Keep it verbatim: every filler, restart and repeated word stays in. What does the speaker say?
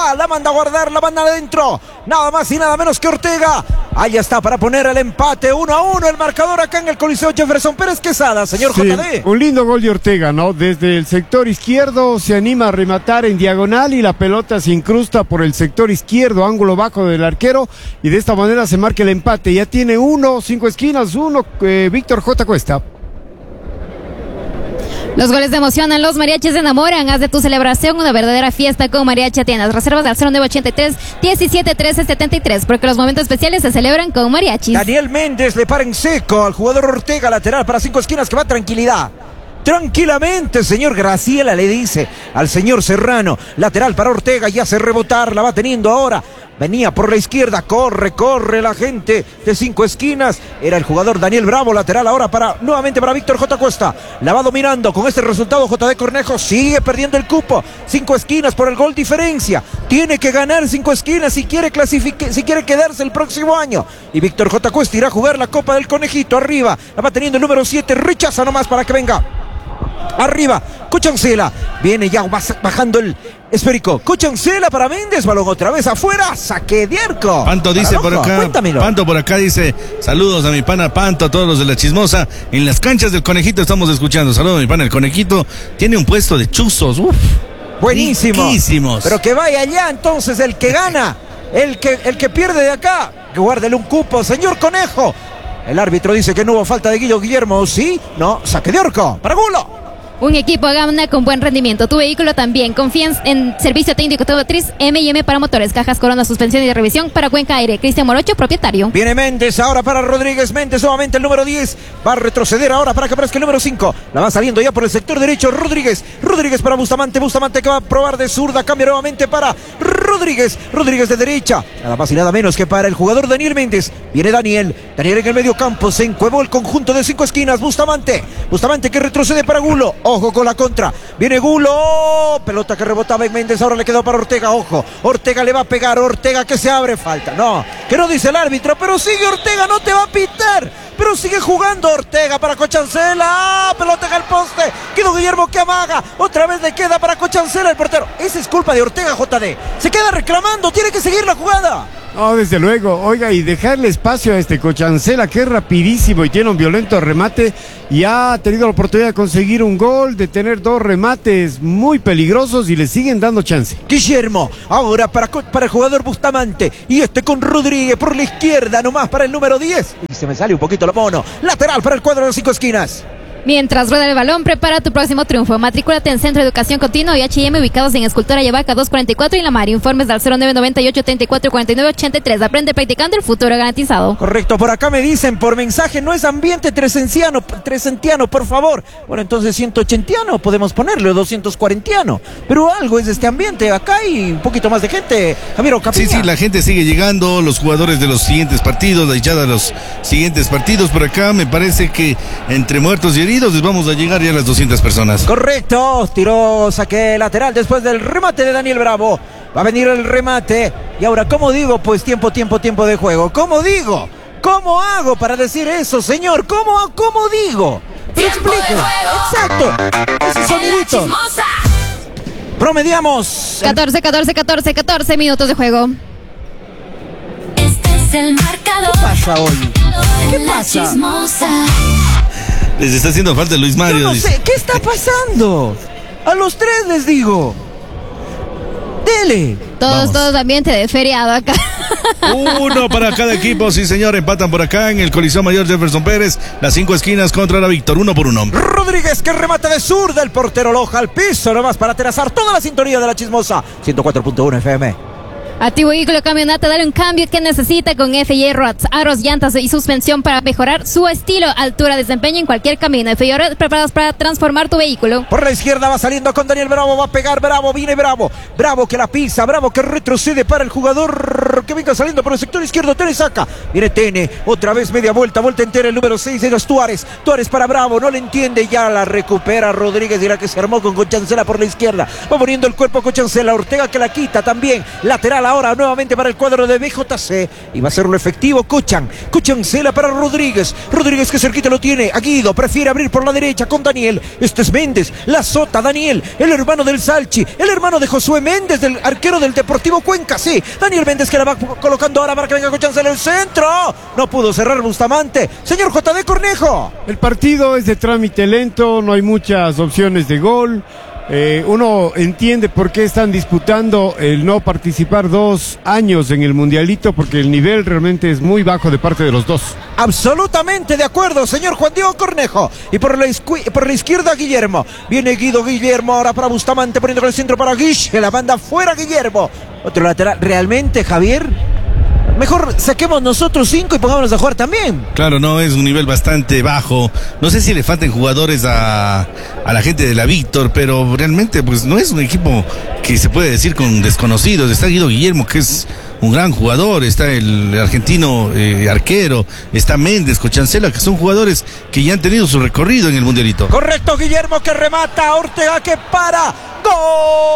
va, la manda a guardar, la manda adentro. Nada más y nada menos que Ortega. Ahí está para poner el empate, uno a uno el marcador acá en el Coliseo Jefferson Pérez Quesada, señor sí, J D. Un lindo gol de Ortega, ¿no? Desde el sector izquierdo se anima a rematar en diagonal y la pelota se incrusta por el sector izquierdo, ángulo bajo del arquero, y de esta manera se marca el empate. Ya tiene uno, cinco esquinas, uno, eh, Víctor J. Cuesta. Los goles te emocionan, los mariachis se enamoran. Haz de tu celebración una verdadera fiesta con Mariachi Atenas. Reservas al cero nueve ochenta y tres, diecisiete trece setenta y tres, porque los momentos especiales se celebran con mariachis. Daniel Méndez le para en seco al jugador Ortega, lateral para cinco esquinas, que va tranquilidad. Tranquilamente, señor Graciela le dice al señor Serrano. Lateral para Ortega, ya hace rebotar, la va teniendo ahora. Venía por la izquierda, corre, corre la gente de cinco esquinas. Era el jugador Daniel Bravo, lateral ahora para, nuevamente para Víctor J. Cuesta. La va dominando con este resultado J D Cornejo, sigue perdiendo el cupo. Cinco esquinas por el gol diferencia. Tiene que ganar cinco esquinas si quiere clasificar, si quiere quedarse el próximo año. Y Víctor J. Cuesta irá a jugar la Copa del Conejito arriba. La va teniendo el número siete, rechaza nomás para que venga. Arriba, Cochancela, viene ya bajando el esférico. Cochancela para Méndez, balón otra vez afuera, saque de arco. Panto dice por acá, cuéntamelo. Panto por acá dice, saludos a mi pana Panto, a todos los de la Chismosa. En las canchas del Conejito estamos escuchando. Saludos a mi pana, el Conejito tiene un puesto de chuzos, uff. Buenísimo. Riquísimos. Pero que vaya allá entonces el que gana, el que, el que pierde de acá, que guárdele un cupo, señor Conejo. El árbitro dice que no hubo falta de Guillo Guillermo, ¿sí? No, saque de arco, para Gulo. Un equipo gana con buen rendimiento. Tu vehículo también. Confía en servicio técnico automotriz M y M para motores, cajas, corona, suspensión y revisión para Cuenca Aire. Cristian Morocho, propietario. Viene Méndez ahora para Rodríguez. Méndez nuevamente el número diez. Va a retroceder ahora para que aparezca el número cinco. La va saliendo ya por el sector derecho Rodríguez. Rodríguez para Bustamante. Bustamante que va a probar de zurda. Cambia nuevamente para Rodríguez. Rodríguez de derecha. Nada más y nada menos que para el jugador Daniel Méndez. Viene Daniel. Daniel en el medio campo. Se encuevó el conjunto de cinco esquinas. Bustamante. Bustamante que retrocede para Gulo. Ojo con la contra. Viene Gulo. Pelota que rebotaba en Méndez. Ahora le quedó para Ortega. Ojo. Ortega le va a pegar. Ortega que se abre. Falta. No. Que no dice el árbitro. Pero sigue Ortega. No te va a pitar. Pero sigue jugando Ortega para Cochancela. ¡Ah! Pelota en el poste. Quedó Guillermo que amaga. Otra vez le queda para Cochancela el portero. Esa es culpa de Ortega, J D. Se queda reclamando. Tiene que seguir la jugada. No, desde luego, oiga, y dejarle espacio a este Cochancela, que es rapidísimo y tiene un violento remate, y ha tenido la oportunidad de conseguir un gol, de tener dos remates muy peligrosos y le siguen dando chance. Guillermo, ahora para, para el jugador Bustamante, y este con Rodríguez por la izquierda, nomás para el número diez, y se me sale un poquito la mono, lateral para el cuadro de las cinco esquinas. Mientras rueda el balón, prepara tu próximo triunfo. Matricúlate en Centro de Educación Continua y H y M ubicados en Escultora Yevaca doscientos cuarenta y cuatro y La Mar. Informes al cero nueve noventa y ocho treinta y cuatro cuarenta y nueve ochenta y tres. Aprende practicando, el futuro garantizado. Correcto, por acá me dicen por mensaje, no es ambiente trescentiano, trescentiano, por favor. Bueno, entonces ciento ochentiano podemos ponerle, doscientos cuarentiano. Pero algo es de este ambiente, acá hay un poquito más de gente. Javier Ocapiña. Sí, sí, la gente sigue llegando, los jugadores de los siguientes partidos, la hinchada de los siguientes partidos. Por acá me parece que entre muertos y heridos les vamos a llegar ya a las doscientas personas. Correcto, tiró, saque lateral después del remate de Daniel Bravo. Va a venir el remate. Y ahora, ¿cómo digo? Pues tiempo, tiempo, tiempo de juego. ¿Cómo digo? ¿Cómo hago para decir eso, señor? ¿Cómo, cómo digo? Pero explico. Exacto. Ese sonidito. Promediamos. catorce, catorce, catorce, catorce minutos de juego. Este es el marcador. ¿Qué pasa hoy? ¿Qué pasa? Les está haciendo falta Luis Mario. Yo no sé, ¿qué está pasando? A los tres les digo. Dele. Todos, Vamos. todos ambiente de feriado acá. Uno para cada equipo, sí señor, empatan por acá en el Coliseo Mayor Jefferson Pérez, las cinco esquinas contra la Víctor, uno por uno. Rodríguez que remata de zurda, el portero Loja al piso, nomás para aterrizar toda la sintonía de la Chismosa, ciento cuatro punto uno F M. A tu vehículo camioneta, dale un cambio que necesita con F y A Rods, aros, llantas y suspensión para mejorar su estilo, altura, desempeño en cualquier camino. F y A Rods preparados para transformar tu vehículo. Por la izquierda va saliendo con Daniel Bravo, va a pegar Bravo, viene Bravo, Bravo que la pisa, Bravo que retrocede para el jugador que venga saliendo por el sector izquierdo, Tene saca, viene Tene, otra vez media vuelta, vuelta entera el número seis de los Tuárez, Tuárez para Bravo, no le entiende, ya la recupera Rodríguez, dirá que se armó con Cochancela por la izquierda, va poniendo el cuerpo Cochancela, Ortega que la quita también, lateral lateral ahora nuevamente para el cuadro de B J C. Y va a ser lo efectivo Cochan. Cochan Cela para Rodríguez. Rodríguez que cerquita lo tiene. A Guido prefiere abrir por la derecha con Daniel. Este es Méndez. La Sota, Daniel. El hermano del Salchi. El hermano de Josué Méndez, del arquero del Deportivo Cuenca. Sí, Daniel Méndez que la va colocando ahora para que venga Cochan Cela el centro. No pudo cerrar Bustamante. Señor J D Cornejo. El partido es de trámite lento, no hay muchas opciones de gol. Eh, uno entiende por qué están disputando el no participar dos años en el Mundialito, porque el nivel realmente es muy bajo de parte de los dos. Absolutamente de acuerdo, señor Juan Diego Cornejo. Y por la, por la izquierda Guillermo. Viene Guido Guillermo ahora para Bustamante, poniendo el centro para Guiche, que la manda fuera Guillermo. Otro lateral. Realmente, Javier, mejor saquemos nosotros cinco y pongámonos a jugar también. Claro, no, es un nivel bastante bajo. No sé si le faltan jugadores a, a la gente de la Víctor, pero realmente pues no es un equipo que se puede decir con desconocidos. Está Guido Guillermo, que es un gran jugador, está el argentino eh, arquero, está Méndez, Cochan Cela, que son jugadores que ya han tenido su recorrido en el Mundialito. Correcto, Guillermo que remata, Ortega que para. ¡Gol!